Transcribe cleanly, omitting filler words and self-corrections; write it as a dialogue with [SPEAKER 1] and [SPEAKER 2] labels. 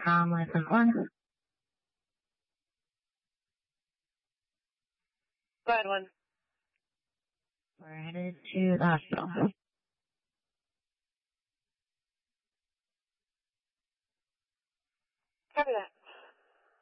[SPEAKER 1] Lesson 1.
[SPEAKER 2] Go ahead, 1.
[SPEAKER 1] We're headed to the hospital.
[SPEAKER 2] Copy that.